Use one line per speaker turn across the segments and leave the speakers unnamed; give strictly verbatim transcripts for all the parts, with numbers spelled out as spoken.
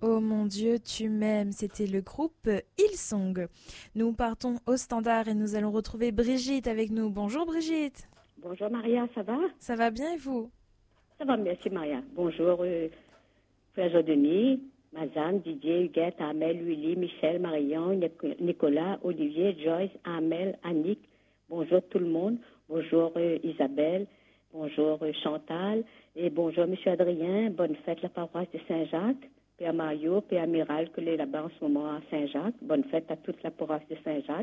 Oh mon Dieu, tu m'aimes. C'était le groupe Hillsong. Nous partons au standard et nous allons retrouver Brigitte avec nous. Bonjour Brigitte.
Bonjour Maria, ça va?
Ça va bien et vous?
Ça va, merci Maria. Bonjour euh, frère Jean-Denis, Mazane, Didier, Huguette, Amel, Willy, Michel, Marion, Nicolas, Olivier, Joyce, Amel, Annick. Bonjour tout le monde. Bonjour euh, Isabelle. Bonjour euh, Chantal. Et bonjour Monsieur Adrien. Bonne fête la paroisse de Saint-Jacques. Père Mario, Père Amiral, que est là-bas en ce moment à Saint-Jacques. Bonne fête à toute la paroisse de Saint-Jacques.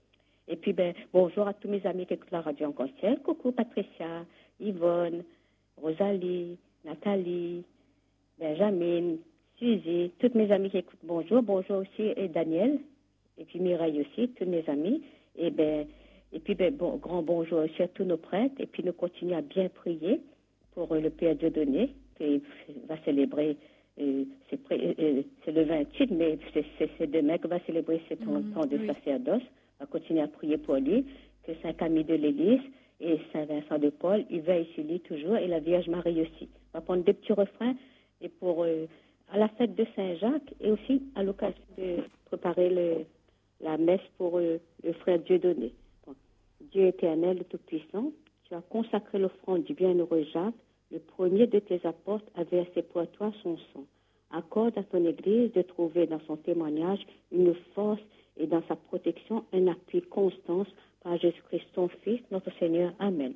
Et puis, ben, bonjour à tous mes amis qui écoutent la radio en concert. Coucou Patricia, Yvonne, Rosalie, Nathalie, Benjamin, Suzy, toutes mes amis qui écoutent. Bonjour, bonjour aussi et Daniel, et puis Mireille aussi, tous mes amis. Et ben, et puis, ben, bon, grand bonjour aussi à tous nos prêtres. Et puis, nous continuons à bien prier pour euh, le Père Dieudonné, qui va célébrer. Euh, c'est, pré- euh, c'est le vingt-huit, mais c'est, c'est, c'est demain qu'on va célébrer ses temps mmh, de oui. sacerdoce. On va continuer à prier pour lui, que Saint Camille de l'Église et Saint Vincent de Paul, il veille sur lui toujours, et la Vierge Marie aussi. On va prendre deux petits refrains et pour euh, à la fête de Saint-Jacques et aussi à l'occasion de préparer le, la messe pour euh, le frère Dieudonné. Bon. Dieu éternel, le Tout-Puissant, tu as consacré l'offrande du bienheureux Jacques. Le premier de tes apôtres a versé pour toi son sang. Accorde à ton Église de trouver dans son témoignage une force et dans sa protection un appui constant par Jésus-Christ, son Fils, notre Seigneur. Amen.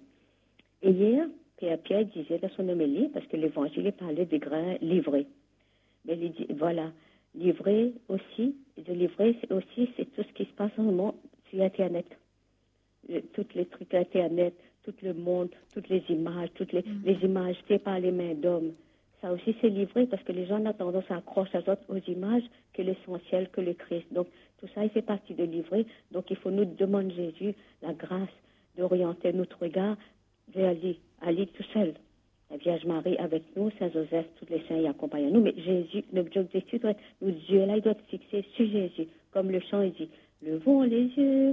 Et hier, Père Pierre disait dans son homélie, parce que l'Évangile parlait des grains livrés. Mais il dit, voilà, livrer aussi, de livrer c'est aussi, c'est tout ce qui se passe en ce moment sur Internet. Le, toutes les trucs Internet, tout le monde, toutes les images, toutes les, mm-hmm. les images faites par les mains d'hommes. Ça aussi, c'est livré parce que les gens ont tendance à accrocher aux images que l'essentiel, que le Christ. Donc, tout ça, il fait partie de livrer. Donc, il faut nous demander, Jésus, la grâce d'orienter notre regard vers lui, à lui tout seul. La Vierge Marie avec nous, Saint Joseph, tous les saints y accompagnent nous. Mais Jésus, notre objectif doit être, nos yeux là, ils doivent être fixés sur Jésus. Comme le chant, il dit, levons les yeux